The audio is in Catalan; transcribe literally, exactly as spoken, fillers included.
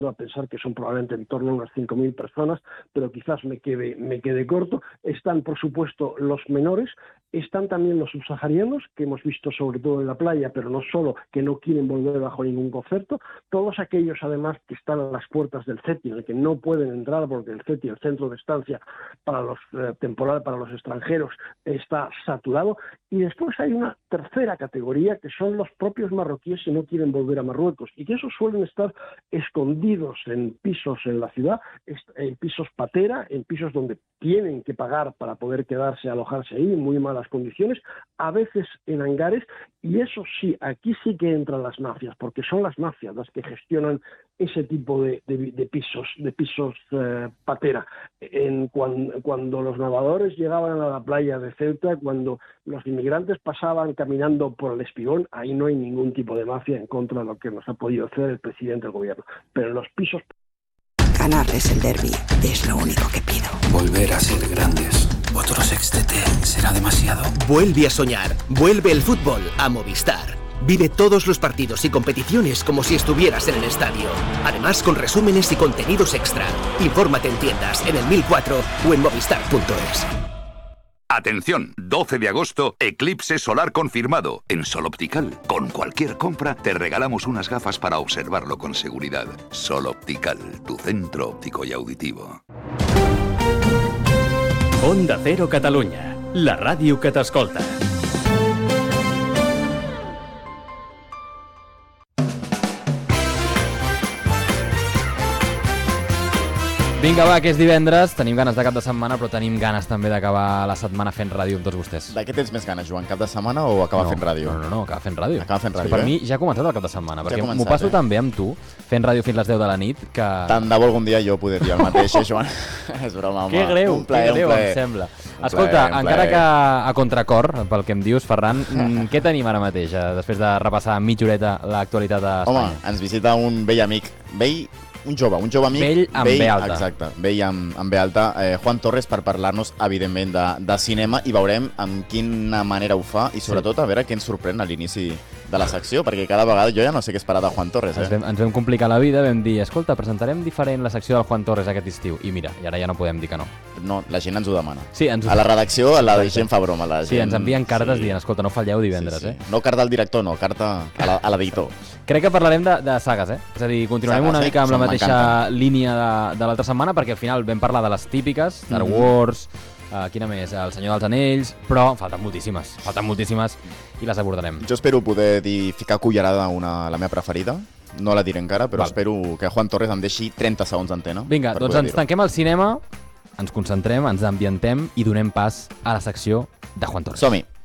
a pensar que son probablemente en torno a unas cinco mil personas, pero quizás me quede, me quede corto. Están, por supuesto, los menores, están también los subsaharianos, que hemos visto sobre todo en la playa, pero no solo, que no quieren volver bajo ningún concepto, todos aquellos además que están a las puertas del CETI, en el que no pueden entrar porque el CETI, el centro de estancia para los eh, temporal, para los extranjeros, está saturado. Y después hay una tercera categoría, que son los propios marroquíes que no quieren volver a Marruecos, y que esos suelen estar escondidos en pisos en la ciudad, en pisos patera, en pisos donde tienen que pagar para poder quedarse, alojarse ahí, en muy malas condiciones, a veces en hangares, y eso sí, aquí sí que entran las mafias, porque son las mafias las que gestionan ese tipo de, de, de pisos, de pisos eh, patera. En, cuando, cuando los nadadores llegaban a la playa de Ceuta, cuando los inmigrantes pasaban caminando por el Espigón, ahí no hay ningún tipo de mafia en contra de lo que nos ha podido hacer el presidente del gobierno. Pero en los pisos... Ganarles el derbi es lo único que pido. Volver a ser grandes. Otro sextete será demasiado. Vuelve a soñar. Vuelve el fútbol a Movistar. Vive todos los partidos y competiciones como si estuvieras en el estadio. Además, con resúmenes y contenidos extra. Infórmate en tiendas, en el mil cuatro o en movistar punto es. Atención, doce de agosto, eclipse solar confirmado en Sol Optical. Con cualquier compra te regalamos unas gafas para observarlo con seguridad. Sol Optical, tu centro óptico y auditivo. Onda Cero Catalunya, la ràdio que t'escolta. Vinga, va, que és divendres, tenim ganes de cap de setmana, però tenim ganes també d'acabar la setmana fent ràdio amb tots vostès. De què tens més ganes, Joan? Cap de setmana o acabar no, fent ràdio? No, no, no, acabar fent ràdio. Acabar fent ràdio, per eh? mi ja ha començat el cap de setmana, perquè ja m'ho passo eh? tan bé amb tu, fent ràdio fins les deu de la nit, que... Tant de bo algun dia jo poder dir el mateix, eh, Joan? És broma, home. Que greu, un plaer, que greu, un plaer. em sembla. Un Escolta, plaer, encara plaer. que a contracor, pel que em dius, Ferran, què tenim ara mateix, després de repassar mitja horeta l'actualitat a Espanya? Home, ens visita un vell amic, vell... Un jove, un jove amic... Vell amb ve alta. Exacte, vell amb, amb ve alta. Eh, Juan Torres, per parlar-nos, evidentment, de, de cinema, i veurem amb quina manera ho fa i, sobretot, sí. a veure què ens sorprèn a l'inici de la secció, perquè cada vegada jo ja no sé què esperar de Juan Torres. Eh? Ens, vam, ens vam complicar la vida, vam dir, escolta, presentarem diferent la secció del Juan Torres aquest estiu. I mira, i ara ja no podem dir que no. No, la gent ens ho demana. Sí, ens ho... A la redacció la gent fa broma. La gent... Sí, ens envien cartes sí. dient, escolta, no falleu divendres, sí, sí. eh? No carta al director, no, carta a l'editor. Crec que parlarem de, de sagues, eh? És a dir, continuarem sagues, una mica amb eh? la mateixa línia de, de l'altra setmana, perquè al final vam parlar de les típiques, Star Wars, uh, quina més, El Senyor dels Anells, però falten moltíssimes, falten moltíssimes i les abordarem. Jo espero poder dir, ficar cullerada una, la meva preferida, no la diré encara, però Val. espero que Juan Torres em deixi trenta segons d'antena. Vinga, doncs ens tanquem al cinema, ens concentrem, ens ambientem i donem pas a la secció de Juan Torres. Som-hi!